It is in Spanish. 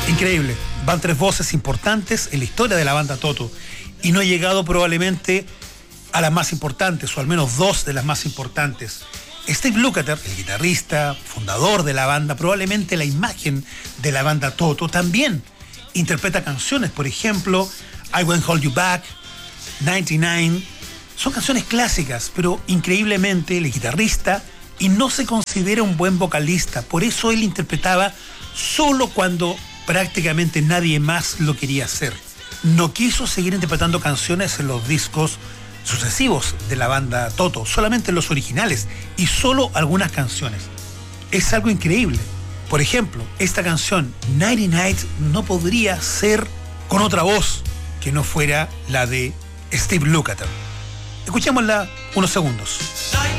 Increíble. Van 3 voces importantes en la historia de la banda Toto y no he llegado probablemente a las más importantes, o al menos 2 de las más importantes. Steve Lukather, el guitarrista, fundador de la banda, probablemente la imagen de la banda Toto, también interpreta canciones, por ejemplo, I Won't Hold You Back, 99. Son canciones clásicas, pero increíblemente el guitarrista y no se considera un buen vocalista. Por eso él interpretaba solo cuando prácticamente nadie más lo quería hacer. No quiso seguir interpretando canciones en los discos sucesivos de la banda Toto, solamente en los originales y solo algunas canciones. Es algo increíble. Por ejemplo, esta canción 99 no podría ser con otra voz que no fuera la de Steve Lukather. Escuchémosla unos segundos.